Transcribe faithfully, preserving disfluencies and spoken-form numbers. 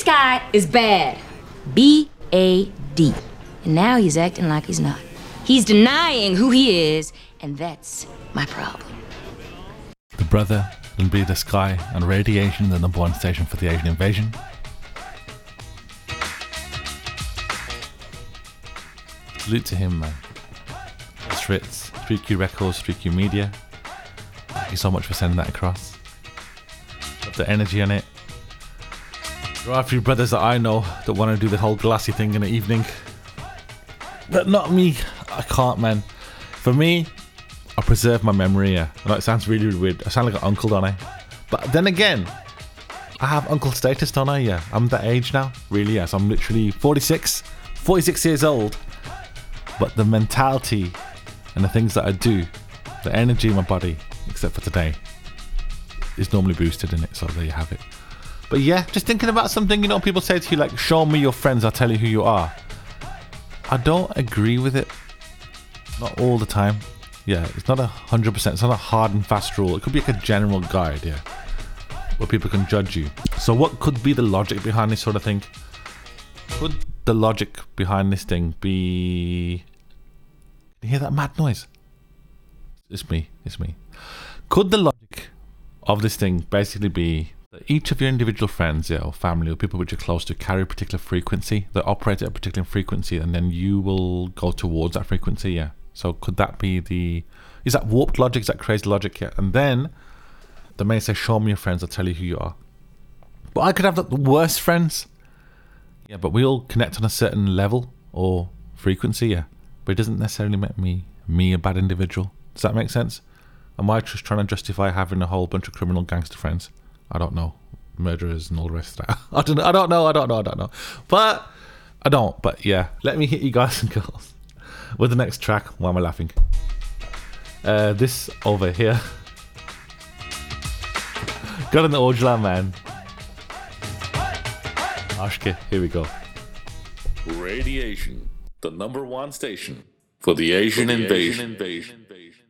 guy is bad. B A D. And now he's acting like he's not. He's denying who he is, and that's my problem. The brother will be the sky, and radiation the number one station for the Asian invasion. Salute to him, man. Fritz, Street Q Records, Street Q Media. Thank you so much for sending that across. Love the energy on it. There are a few brothers that I know that want to do the whole glassy thing in the evening. But not me. I can't, man. For me, I preserve my memory, yeah. I know it sounds really, really weird. I sound like an uncle, don't I? But then again, I have uncle status, don't I? Yeah. I'm that age now. Really, yes. I'm literally forty-six. forty-six years old. But the mentality and the things that I do, the energy in my body, except for today, is normally boosted in it. So there you have it. But yeah, just thinking about something, you know, people say to you like, show me your friends, I'll tell you who you are. I don't agree with it. Not all the time. Yeah, it's not a hundred percent. It's not a hard and fast rule. It could be like a general guide, yeah, where people can judge you. So what could be the logic behind this sort of thing? Could the logic behind this thing be... You hear that mad noise? It's me. It's me. Could the logic of this thing basically be that each of your individual friends, yeah, or family, or people which you're close to carry a particular frequency, that operate at a particular frequency, and then you will go towards that frequency, yeah? So could that be the... Is that warped logic? Is that crazy logic? Yeah. And then they may say, show me your friends, I'll tell you who you are. But I could have the worst friends. Yeah, but we all connect on a certain level or frequency, yeah. But it doesn't necessarily make me me a bad individual. Does that make sense? Am I just trying to justify having a whole bunch of criminal gangster friends? I don't know. Murderers and all the rest of that. I don't know, I don't know, I don't know, I don't know. But I don't, but yeah. Let me hit you guys and girls with the next track. Why am I laughing? Uh, this over here. Got in the Ojala, man. Ashke, here we go. Radiation, the number one station for the Asian, for the invasion. Asian invasion.